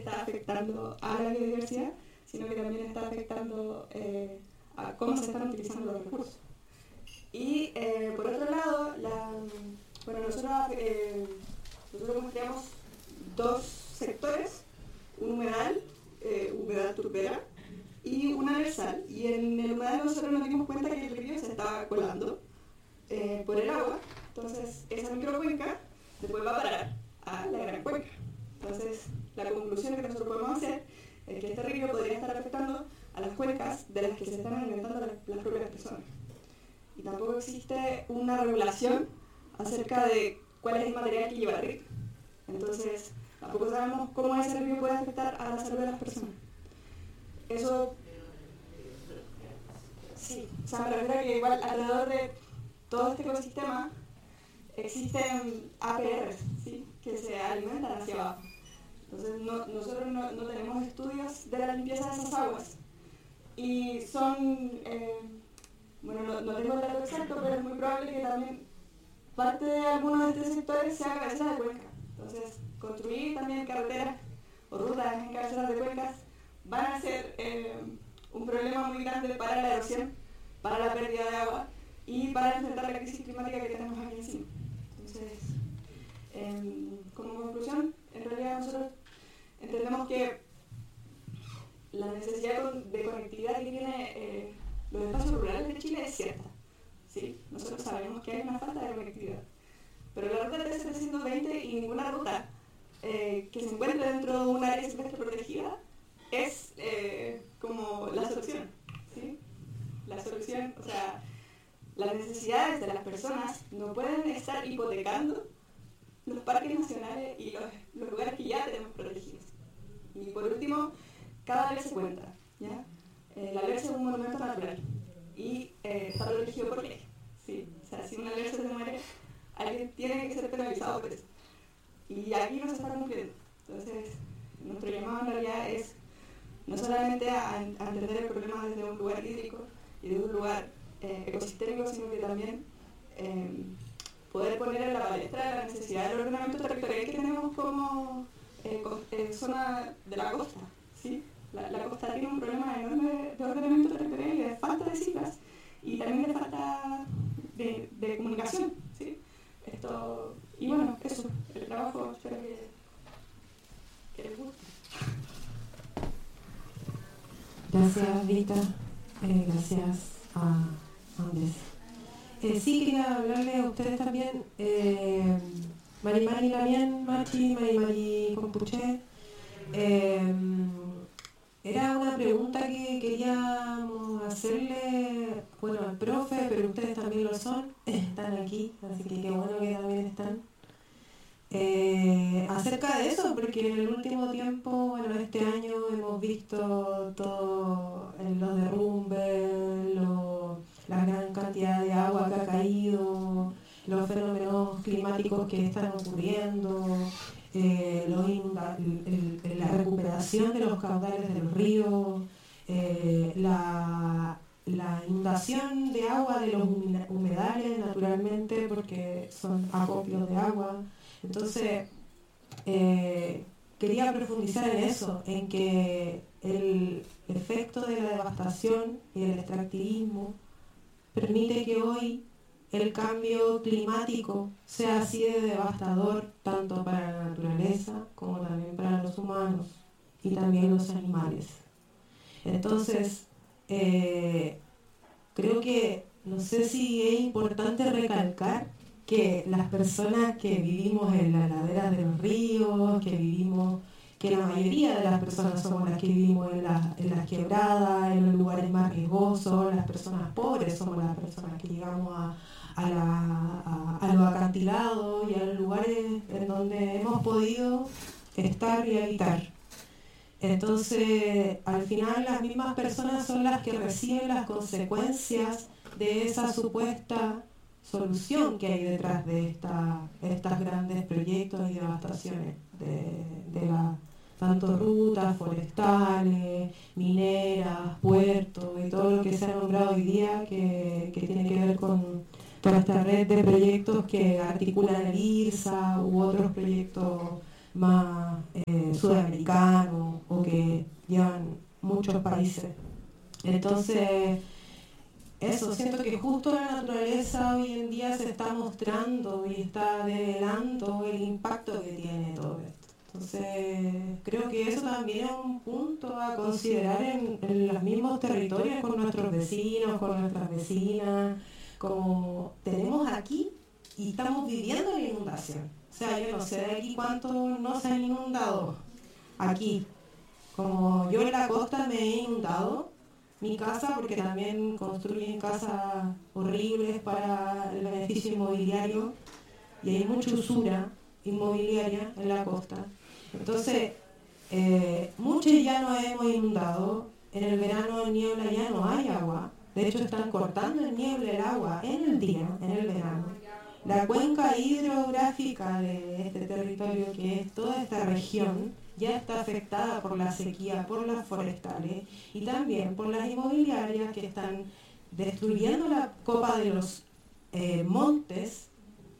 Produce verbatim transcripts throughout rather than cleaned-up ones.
está afectando a la biodiversidad, sino que también está afectando eh, a cómo se están utilizando los recursos. Y eh, por otro lado, la, bueno, nosotros, eh, nosotros mostramos dos sectores, un humedal, eh, humedal turbera, y un anersal. Y en el humedal nosotros nos dimos cuenta que el río se estaba colando eh, por el agua. Entonces esa microcuenca después va a parar a la gran cuenca. Entonces la conclusión que nosotros podemos hacer es que este río podría estar afectando a las cuencas de las que se están alimentando las, las propias personas. Y tampoco existe una regulación acerca de cuál es el material que lleva el río. Entonces tampoco sabemos cómo ese río puede afectar a la salud de las personas. Eso, sí, o sea, me refiero a que igual alrededor de todo este ecosistema existen A P Rs, ¿sí?, que se alimentan hacia abajo. Entonces no, nosotros no, no tenemos estudios de la limpieza de esas aguas y son, eh, bueno, no, no tengo el dato exacto, pero es muy probable que también parte de algunos de estos sectores sea cabecera de cuenca. Entonces construir también carreteras o rutas en cabeceras de cuencas van a ser eh, un problema muy grande para la erosión, para la pérdida de agua y para enfrentar la crisis climática que tenemos aquí encima. Entonces, eh, como conclusión, en realidad nosotros entendemos que la necesidad de conectividad que tienen eh, los espacios rurales de Chile es cierta. ¿Sí? Nosotros sabemos que hay una falta de conectividad, pero la ruta T setecientos veinte y ninguna ruta eh, que se encuentre dentro de un área silvestre protegida es eh, como la solución, ¿sí? La solución, o sea, las necesidades de las personas no pueden estar hipotecando los parques nacionales y los, los lugares que ya tenemos protegidos. Y por último, cada vez se cuenta, ¿ya? Eh, la alerce es un monumento natural y eh, está protegido por ley, ¿sí? O sea, si una alerce se muere, alguien tiene que ser penalizado por eso. Y aquí no se está cumpliendo. Entonces, nuestro llamado en realidad es no solamente a, a entender el problema desde un lugar hídrico y desde un lugar eh, ecosistémico, sino que también eh, poder poner en la palestra la necesidad del ordenamiento territorial que tenemos como eh, co eh, zona de la costa, ¿sí? La, la costa tiene un problema enorme de ordenamiento territorial y de falta de cifras y también de falta de, de comunicación, ¿sí? Esto, y bueno, eso, el trabajo espero que, que les guste. Gracias, Rita. Eh, gracias a Andrés. Eh, sí, quería hablarle a ustedes también. Eh, Mari Mari Lamien, Machi, Mari Mari Compuché. Eh, era una pregunta que queríamos hacerle, bueno, al profe, pero ustedes también lo son, están aquí, así que qué bueno que también están. Eh, acerca de eso, porque en el último tiempo, bueno, este año hemos visto todo en los derrumbes, lo, la gran cantidad de agua que ha caído, los fenómenos climáticos que están ocurriendo, eh, los inunda, el, el, la recuperación de los caudales del río, eh, la, la inundación de agua de los humedales, naturalmente, porque son acopios de agua. Entonces, eh, quería profundizar en eso, en que el efecto de la devastación y el extractivismo permite que hoy el cambio climático sea así de devastador tanto para la naturaleza como también para los humanos y también los animales. Entonces, eh, creo que, no sé si es importante recalcar que las personas que vivimos en las laderas de los ríos, que vivimos, que la mayoría de las personas somos las que vivimos en, la, en las quebradas, en los lugares más riesgosos, las personas pobres somos las personas que llegamos a, a, la, a, a los acantilados y a los lugares en donde hemos podido estar y habitar. Entonces, al final las mismas personas son las que reciben las consecuencias de esa supuesta solución que hay detrás de esta, estas grandes proyectos y devastaciones de, de la, tanto rutas forestales, mineras, puertos y todo lo que se ha nombrado hoy día que, que tiene que ver con toda esta red de proyectos que articulan el IRSA u otros proyectos más eh, sudamericanos o que llevan muchos países. Entonces, eso, siento que justo la naturaleza hoy en día se está mostrando y está develando el impacto que tiene todo esto. Entonces, creo que eso también es un punto a considerar en, en los mismos territorios con nuestros vecinos, con nuestras vecinas, como tenemos aquí y estamos viviendo la inundación. O sea, yo no sé de aquí cuántos no se han inundado aquí. Como yo en la costa me he inundado mi casa, porque también construyen casas horribles para el beneficio inmobiliario y hay mucha usura inmobiliaria en la costa. Entonces, eh, muchos ya nos hemos inundado. En el verano en niebla ya no hay agua. De hecho, están cortando en niebla el agua en el día, en el verano. La cuenca hidrográfica de este territorio, que es toda esta región, ya está afectada por la sequía, por las forestales y también por las inmobiliarias que están destruyendo la copa de los eh, montes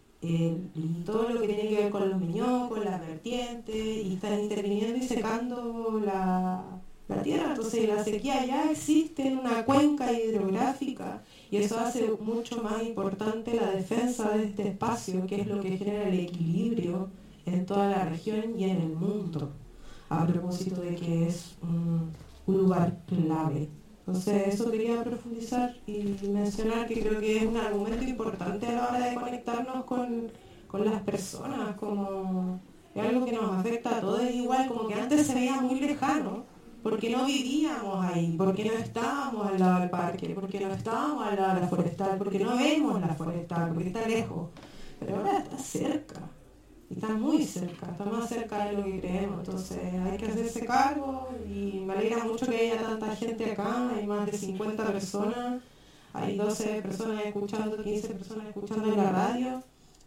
eh, y todo lo que tiene que ver con los miñocos, las vertientes, y están interviniendo y secando la, la tierra. Entonces la sequía ya existe en una cuenca hidrográfica y eso hace mucho más importante la defensa de este espacio, que es lo que genera el equilibrio en toda la región y en el mundo, a propósito de que es un, un lugar clave. Entonces eso quería profundizar y mencionar, que creo que es un argumento importante a la hora de conectarnos con, con las personas, como es algo que nos afecta a todos igual, como que antes se veía muy lejano, porque no vivíamos ahí, porque no estábamos al lado del parque, porque no estábamos al lado de la forestal, porque no vemos la forestal, porque está lejos, pero ahora está cerca. Está muy cerca, está más cerca de lo que creemos, entonces hay que hacerse cargo y me alegra mucho que haya tanta gente acá, hay más de cincuenta personas, hay doce personas escuchando, quince personas escuchando en la radio,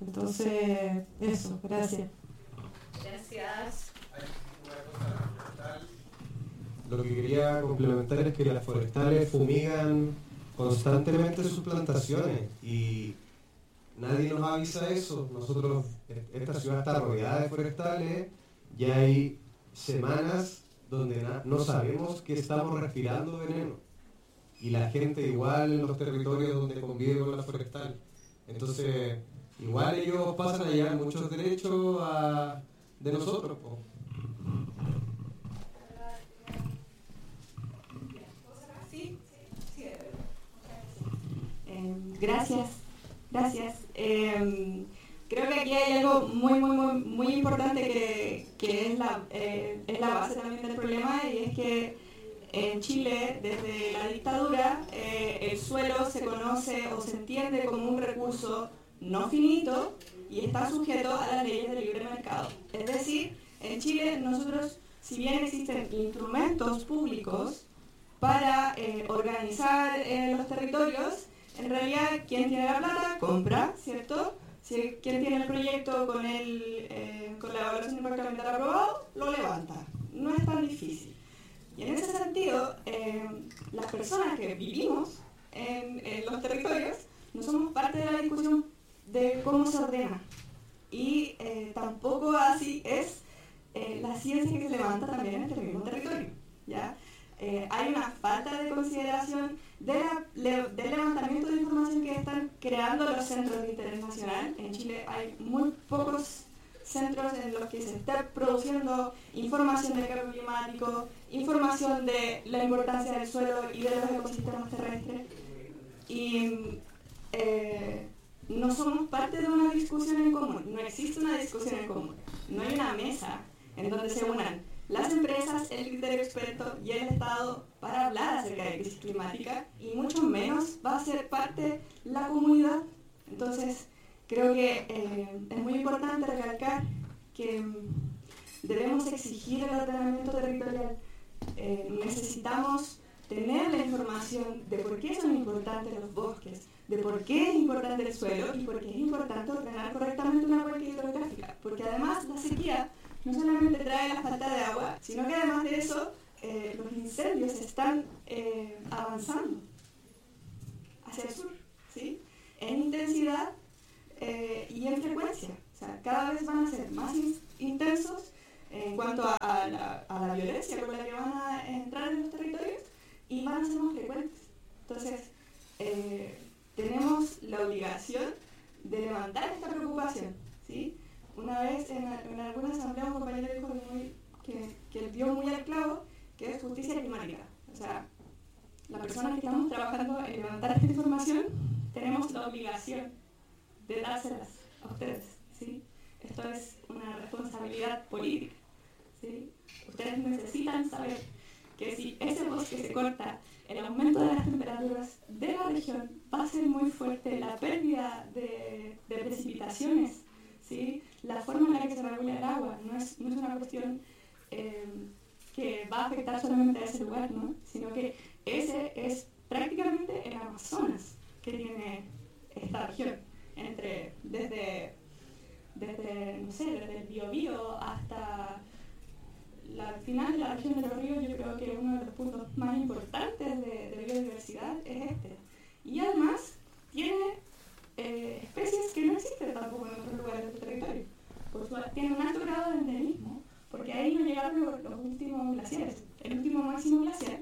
entonces eso, gracias. Gracias. Lo que quería complementar es que las forestales fumigan constantemente sus plantaciones y nadie nos avisa eso. Nosotros, esta ciudad está rodeada de forestales y hay semanas donde no sabemos que estamos respirando veneno. Y la gente igual en los territorios donde convive con la forestal. Entonces, igual ellos pasan a llevar muchos derechos a, de nosotros. Po. Sí, sí, eh, gracias. Gracias. Eh, creo que aquí hay algo muy, muy, muy, muy importante que, que es, la, eh, es la base también del problema, y es que en Chile, desde la dictadura, eh, el suelo se conoce o se entiende como un recurso no finito y está sujeto a las leyes del libre mercado. Es decir, en Chile nosotros, si bien existen instrumentos públicos para eh, organizar eh, los territorios, en realidad, quien tiene la plata, compra, ¿cierto? Si quien tiene el proyecto con, el, eh, con la evaluación de impacto ambiental aprobado, lo levanta. No es tan difícil. Y en ese sentido, eh, las personas que vivimos en, en los territorios no somos parte de la discusión de cómo se ordena. Y eh, tampoco así es eh, la ciencia que se levanta también en el mismo territorio, ¿ya? Eh, hay una falta de consideración de la, le, del levantamiento de información que están creando los centros de interés nacional. En Chile hay muy pocos centros en los que se está produciendo información del cambio climático, información de la importancia del suelo y de los ecosistemas terrestres. Y eh, no somos parte de una discusión en común, no existe una discusión en común, no hay una mesa en donde se unan las empresas, el criterio experto y el Estado para hablar acerca de crisis climática, y mucho menos va a ser parte la comunidad. Entonces, creo que eh, es muy importante recalcar que debemos exigir el ordenamiento territorial. Eh, necesitamos tener la información de por qué son importantes los bosques, de por qué es importante el suelo y por qué es importante ordenar correctamente una cuenca hidrográfica. Porque además la sequía no solamente trae la falta de agua, sino que además de eso, eh, los incendios están eh, avanzando hacia el sur, ¿sí? En intensidad eh, y en frecuencia. O sea, cada vez van a ser más in intensos, en cuanto a, a, la, a la violencia con la que van a entrar en los territorios y van a ser más frecuentes. Entonces, eh, tenemos la obligación de levantar esta preocupación, ¿sí? Una vez en, en alguna asamblea un compañero dijo muy, que, que dio muy al clavo, que es justicia climática. O sea, las personas que estamos trabajando en levantar esta información tenemos la obligación de dárselas a ustedes, ¿sí? Esto es una responsabilidad política, ¿sí? Ustedes necesitan saber que si ese bosque se corta, el aumento de las temperaturas de la región va a ser muy fuerte, la pérdida de, de precipitaciones, ¿sí? La forma en la que se regula el agua no es, no es una cuestión eh, que va a afectar solamente a ese lugar, ¿no? Sino que ese es prácticamente el Amazonas que tiene esta región, entre, desde, desde, no sé, desde el Biobío hasta la final de la región de los ríos. Yo creo que uno de los puntos más importantes de, de biodiversidad es este. Y además tiene eh, especies que no existen tampoco en otros lugares del territorio. Por su, tiene un alto grado de endemismo, porque ahí no llegaron los, los últimos glaciares. El último máximo glaciar